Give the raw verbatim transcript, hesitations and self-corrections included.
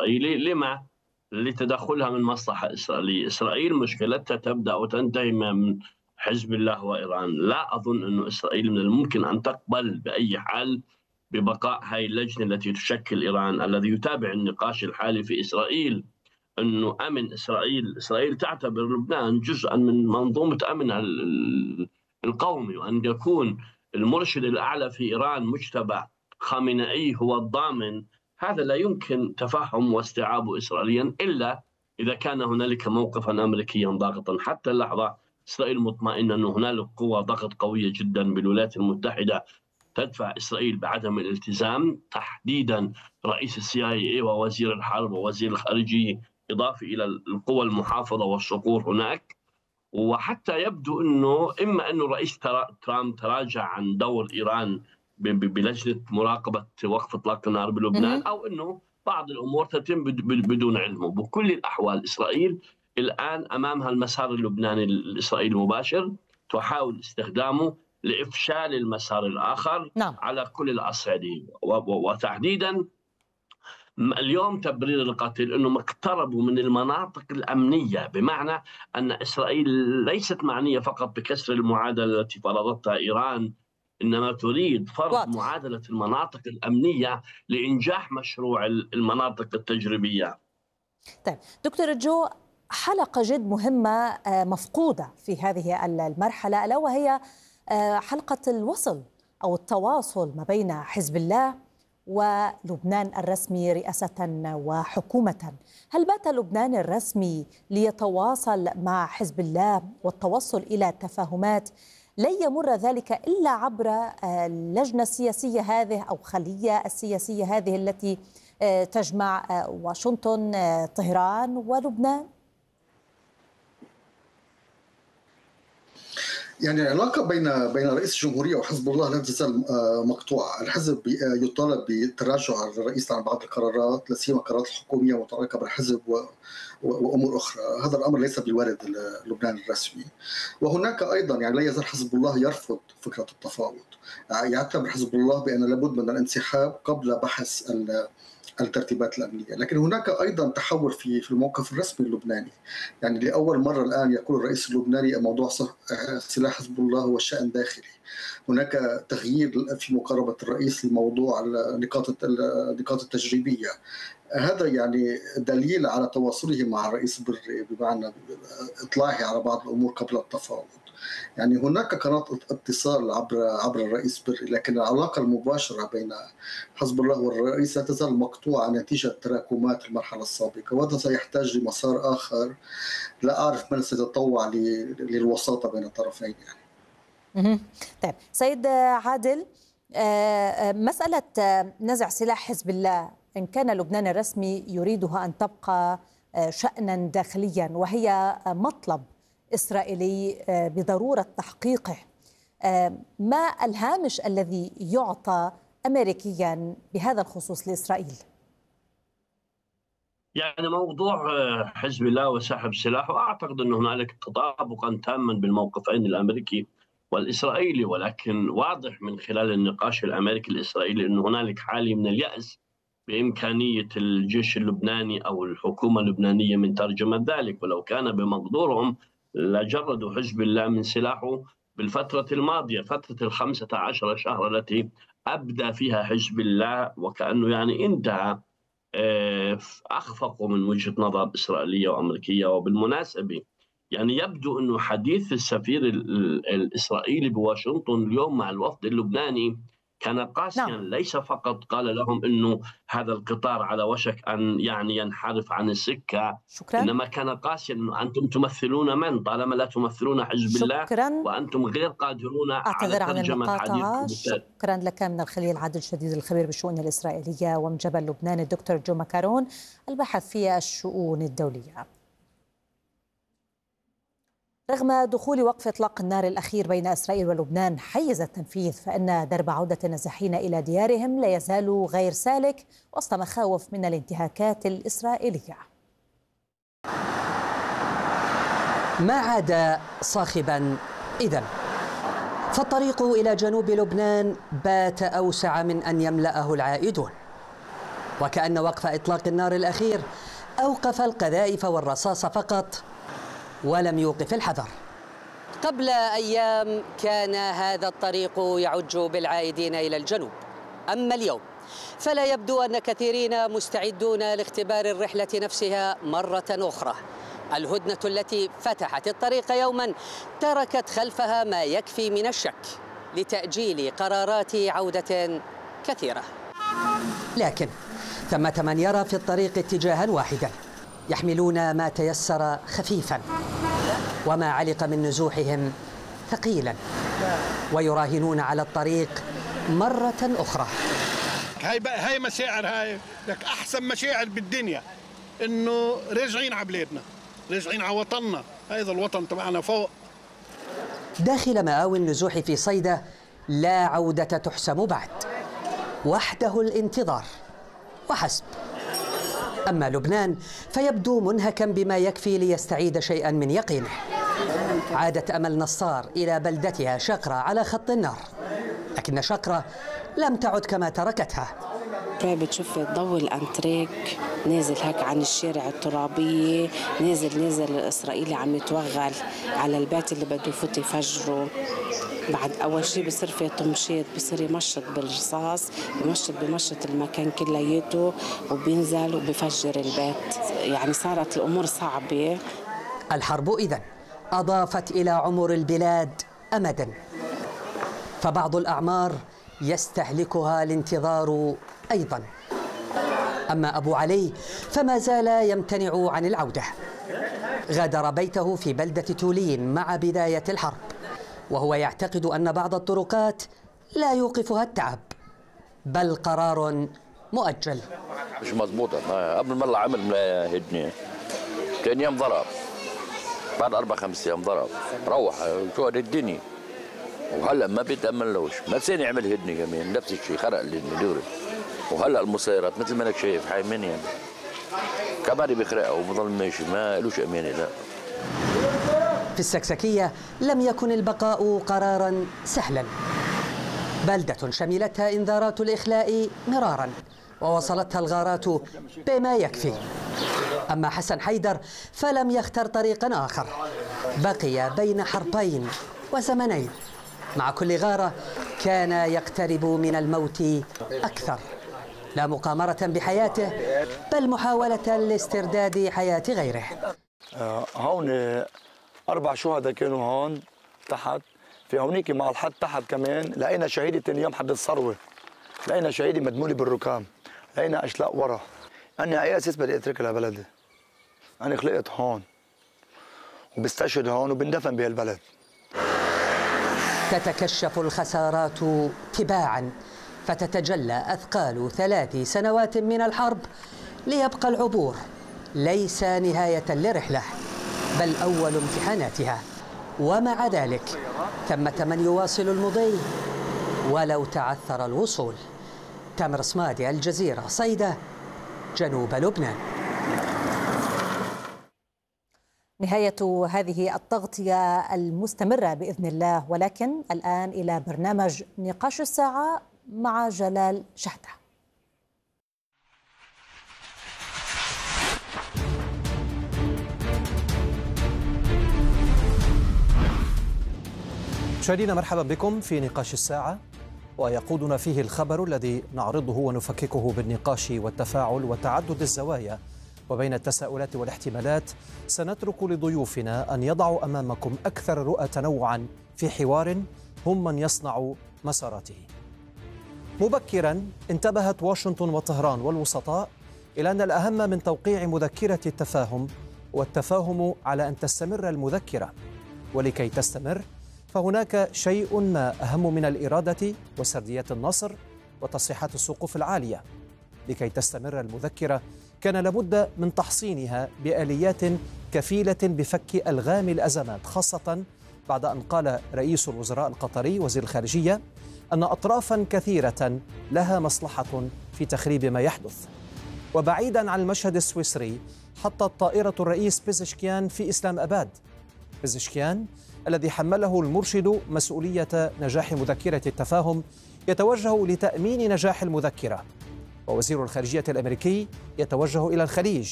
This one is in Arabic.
الإسرائيلي. لما؟ لتدخلها من مصلحة إسرائيلية. إسرائيل مشكلتها تبدأ وتنتهي من حزب الله وإيران. لا أظن أن إسرائيل من الممكن أن تقبل بأي حال ببقاء هذه اللجنة التي تشكل إيران. الذي يتابع النقاش الحالي في إسرائيل أنه أمن إسرائيل إسرائيل تعتبر لبنان جزءا من منظومة أمنها القومي، وأن يكون المرشد الأعلى في إيران مجتبى خامنئي هو الضامن. هذا لا يمكن تفهم واستيعابه إسرائيليا إلا إذا كان هنالك موقفا أمريكيا ضاغطا. حتى اللحظة إسرائيل مطمئنة أن هنالك قوة ضغط قوية جدا بالولايات المتحدة تدفع إسرائيل بعدم الالتزام، تحديدا رئيس السي آي إي ووزير الحرب ووزير الخارجية، إضافة إلى القوى المحافظة والصقور هناك. وحتى يبدو أنه إما أن الرئيس ترامب تراجع عن دور إيران بلجنة مراقبة وقف إطلاق النار بلبنان، أو أنه بعض الأمور تتم بدون علمه. بكل الأحوال إسرائيل الآن أمامها المسار اللبناني الإسرائيلي المباشر، تحاول استخدامه لإفشال المسار الآخر نعم. على كل الأصعدة، وتحديدا اليوم تبرير القتل أنهم اقتربوا من المناطق الأمنية، بمعنى أن إسرائيل ليست معنية فقط بكسر المعادلة التي فرضتها إيران، إنما تريد فرض واضح. معادلة المناطق الأمنية لإنجاح مشروع المناطق التجريبية. طيب دكتور جو، حلقة جد مهمة مفقودة في هذه المرحلة، ألا وهي حلقة الوصل أو التواصل ما بين حزب الله ولبنان الرسمي رئاسة وحكومة. هل بات لبنان الرسمي ليتواصل مع حزب الله والتوصل إلى تفاهمات لن يمر ذلك إلا عبر اللجنة السياسية هذه أو خلية السياسية هذه التي تجمع واشنطن، طهران ولبنان؟ يعني العلاقة بين بين رئيس الجمهورية وحزب الله لا تزال مقطوعة. الحزب يطالب بتراجع الرئيس عن بعض القرارات، لا سيما القرارات الحكومية المتعلقة بالحزب وأمور أخرى. هذا الأمر ليس بالوارد لبنان الرسمي. وهناك أيضا يعني لا يزال حزب الله يرفض فكرة التفاوض. يعتبر حزب الله بأن لابد من الانسحاب قبل بحث الترتيبات الأمنية. لكن هناك أيضا تحول في في الموقف الرسمي اللبناني. يعني لأول مرة الآن يقول الرئيس اللبناني موضوع سلاح حزب الله هو الشأن داخلي. هناك تغيير في مقاربة الرئيس لموضوع النقاط النقاط التجريبية. هذا يعني دليل على تواصله مع الرئيس بري، بمعنى إطلاعه على بعض الأمور قبل التفاوض. يعني هناك قناة اتصال عبر عبر الرئيس بري، لكن العلاقة المباشرة بين حزب الله والرئيس لا تزال مقطوعة نتيجة تراكمات المرحلة السابقة، وهذا سيحتاج لمسار آخر. لا أعرف من سيتطوع للوساطة بين الطرفين يعني. طيب سيد عادل، مسألة نزع سلاح حزب الله إن كان لبنان الرسمي يريدها أن تبقى شأنا داخليا وهي مطلب إسرائيلي بضرورة تحقيقه، ما الهامش الذي يعطى أمريكيا بهذا الخصوص لإسرائيل؟ يعني موضوع حزب الله وسحب سلاحه، أعتقد أن هنالك تطابقا تاما بالموقفين الأمريكي والإسرائيلي، ولكن واضح من خلال النقاش الأمريكي الإسرائيلي أن هنالك حالة من اليأس بإمكانية الجيش اللبناني أو الحكومة اللبنانية من ترجمة ذلك. ولو كان بمقدورهم لجردوا حزب الله من سلاحه بالفترة الماضية، فترة الخمسة عشر شهر التي أبدى فيها حزب الله وكأنه يعني انتهى، أخفقوا من وجهة نظر إسرائيلية وأمريكية. وبالمناسبة يعني يبدو أنه حديث السفير الإسرائيلي بواشنطن اليوم مع الوفد اللبناني كان قاسيا. نعم. ليس فقط قال لهم أنه هذا القطار على وشك أن يعني ينحرف عن السكة، شكرا. إنما كان قاسيا أنه أنتم تمثلون من طالما لا تمثلون حزب الله وأنتم غير قادرون على ترجمة حديث. شكرا لك من الخليل عادل شديد الخبير بالشؤون الإسرائيلية ومن جبل لبنان الدكتور جو مكارون الباحث في الشؤون الدولية. رغم دخول وقف إطلاق النار الأخير بين إسرائيل ولبنان حيز التنفيذ، فإن درب عودة النازحين إلى ديارهم لا يزال غير سالك وسط مخاوف من الانتهاكات الإسرائيلية. ما عاد صاخبا إذن، فالطريق إلى جنوب لبنان بات أوسع من أن يملأه العائدون. وكأن وقف إطلاق النار الأخير أوقف القذائف والرصاص فقط ولم يوقف الحذر. قبل أيام كان هذا الطريق يعج بالعائدين إلى الجنوب، أما اليوم فلا يبدو أن كثيرين مستعدون لاختبار الرحلة نفسها مرة أخرى. الهدنة التي فتحت الطريق يوما تركت خلفها ما يكفي من الشك لتأجيل قرارات عودة كثيرة. لكن ثمة من يرى في الطريق اتجاها واحدا، يحملون ما تيسر خفيفا وما علق من نزوحهم ثقيلا، ويراهنون على الطريق مرة أخرى. هاي هاي مشاعر، هاي لك أحسن مشاعر بالدنيا، إنه راجعين على بلادنا، راجعين على وطننا، هذا الوطن تبعنا فوق. داخل مآوي النزوح في صيدا لا عودة تحسم بعد، وحده الانتظار وحسب. أما لبنان فيبدو منهكا بما يكفي ليستعيد شيئا من يقينه. عادت أمل نصار إلى بلدتها شقرة على خط النار، لكن شقرة لم تعد كما تركتها. بتشوفي ضوء الأنتريك نازل هيك عن الشارع الترابية، نازل نازل الإسرائيلي عم يتوغل على البيت اللي بده يفوت يفجره. بعد أول شيء بصير في طمشيط، بصير يمشط بالرصاص، يمشط بمشط المكان كلياته وبينزل وبيفجر البيت. يعني صارت الأمور صعبة. الحرب إذن أضافت إلى عمر البلاد أمدا، فبعض الأعمار يستهلكها الانتظار أيضا. أما أبو علي فما زال يمتنع عن العودة. غادر بيته في بلدة تولين مع بداية الحرب، وهو يعتقد أن بعض الطرقات لا يوقفها التعب، بل قرار مؤجل. مش مضبوطة. قبل ما الله عمل هدنة كان يوم ضرب، بعد أربع خمس أيام ضرب، روح شو الدنيا. وهلا ما بيتأملوش، ما ثاني عمل هدنة كمان نفس الشيء، خرق الهدنة دوري. وهلا المسيرات مثل ما انك شايف حايمين يعني كمان بيخرقها وبضل ماشي، ما لوش امانه. لا، في السكسكيه لم يكن البقاء قرارا سهلا. بلده شملتها انذارات الاخلاء مرارا، ووصلتها الغارات بما يكفي. اما حسن حيدر فلم يختر طريقا اخر، بقي بين حربين وزمنين. مع كل غاره كان يقترب من الموت اكثر، لا مقامرة بحياته بل محاولة لاسترداد حياة غيره. آه هون أربع شهداء كانوا هون تحت، في هونيك مع الحد تحت كمان لقينا شهيدة تاني يوم حد الثروة، لقينا شهيدة مدمولة بالركام، لقينا أشلاء ورا. أنا على أي أساس بدي أترك لبلدي؟ أنا خلقت هون وبستشهد هون وبندفن بهالبلد. تتكشف الخسارات تباعا، فتتجلى أثقال ثلاث سنوات من الحرب، ليبقى العبور ليس نهاية لرحلة بل أول امتحاناتها. ومع ذلك ثمة من يواصل المضي ولو تعثر الوصول. تامر صمادي، الجزيرة، صيدا، جنوب لبنان. نهاية هذه التغطية المستمرة بإذن الله، ولكن الآن إلى برنامج نقاش الساعة مع جلال شحتة. مشاهدينا مرحبا بكم في نقاش الساعة، ويقودنا فيه الخبر الذي نعرضه ونفككه بالنقاش والتفاعل وتعدد الزوايا وبين التساؤلات والاحتمالات. سنترك لضيوفنا أن يضعوا أمامكم أكثر الرؤى تنوعا في حوار هم من يصنع مساراته. مبكرا انتبهت واشنطن وطهران والوسطاء إلى أن الأهم من توقيع مذكرة التفاهم والتفاهم على أن تستمر المذكرة، ولكي تستمر فهناك شيء ما أهم من الإرادة وسرديات النصر وتصريحات السقوف العالية. لكي تستمر المذكرة كان لابد من تحصينها بآليات كفيلة بفك ألغام الأزمات، خاصة بعد أن قال رئيس الوزراء القطري وزير الخارجية أن أطرافا كثيرة لها مصلحة في تخريب ما يحدث. وبعيدا عن المشهد السويسري، حطت طائرة الرئيس بيزشكيان في إسلام أباد. بيزشكيان الذي حمله المرشد مسؤولية نجاح مذكرة التفاهم يتوجه لتأمين نجاح المذكرة، ووزير الخارجية الأمريكي يتوجه إلى الخليج